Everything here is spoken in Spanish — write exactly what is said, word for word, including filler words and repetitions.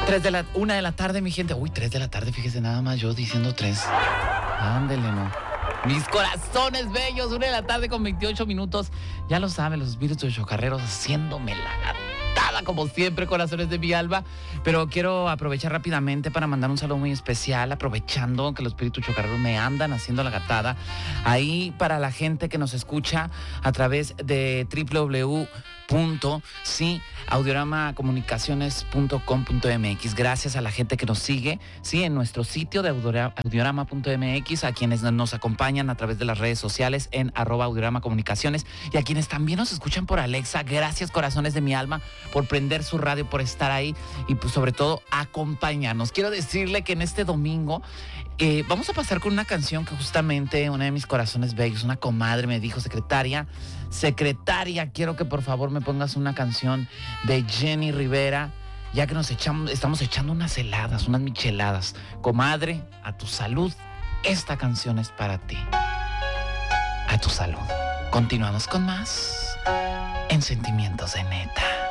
Tres de la, una de la tarde, mi gente. Uy, tres de la tarde, fíjese nada más yo diciendo tres. Ándele, no. Mis corazones bellos, una de la tarde con veintiocho minutos. Ya lo saben, los espíritus chocarreros haciéndome la gatada, como siempre, corazones de mi alma. Pero quiero aprovechar rápidamente para mandar un saludo muy especial, aprovechando que los espíritus chocarreros me andan haciendo la gatada. Ahí para la gente que nos escucha a través de doble u doble u doble u punto sí audiorama comunicaciones punto com punto m x. Gracias a la gente que nos sigue, sí, en nuestro sitio de audiorama punto m x, a quienes nos acompañan a través de las redes sociales en arroba audiorama comunicaciones, y a quienes también nos escuchan por Alexa. Gracias, corazones de mi alma, por prender su radio, por estar ahí y pues sobre todo acompañarnos. Quiero decirle que en este domingo eh, vamos a pasar con una canción que justamente una de mis corazones bellos, una comadre, me dijo: secretaria, secretaria, quiero que por favor me pongas una canción de Jenny Rivera, ya que nos echamos, estamos echando unas heladas, unas micheladas. Comadre, a tu salud, esta canción es para ti. A tu salud. Continuamos con más en Sentimientos de Neta.